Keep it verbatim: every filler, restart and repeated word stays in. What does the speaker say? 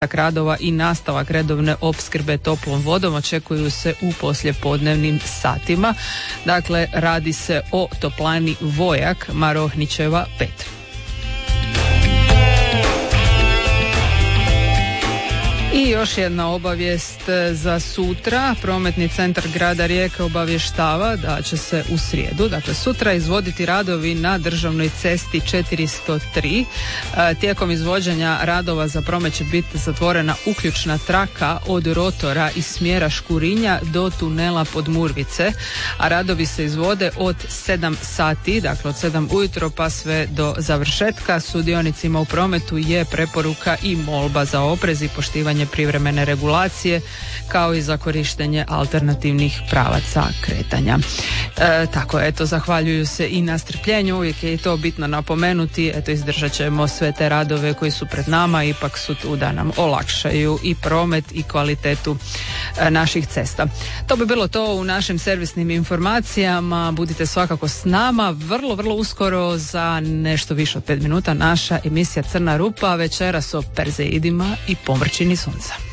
radova i nastavak redovne opskrbe toplom vodom očekuju se u poslijepodnevnim satima. Dakle, radi se o toplani Vojak, Marohničeva pet. I još jedna obavijest za sutra. Prometni centar grada Rijeke obavještava da će se u srijedu, dakle sutra, izvoditi radovi na državnoj cesti četiristo tri. Tijekom izvođenja radova za promet će biti zatvorena uključna traka od rotora iz smjera Škurinja do tunela Podmurvice, a radovi se izvode od sedam sati, dakle od sedam ujutro pa sve do završetka. Sudionicima u prometu je preporuka i molba za oprez i poštivanje privremene regulacije, kao i za korištenje alternativnih pravaca kretanja. E, tako, eto, zahvaljuju se i na strpljenju, uvijek je i to bitno napomenuti, eto, izdržat ćemo sve te radove koji su pred nama, ipak su tu da nam olakšaju i promet i kvalitetu e, naših cesta. To bi bilo to u našim servisnim informacijama, budite svakako s nama, vrlo, vrlo uskoro za nešto više od pet minuta naša emisija Crna rupa, večeras o perzeidima i pomrčini sunca.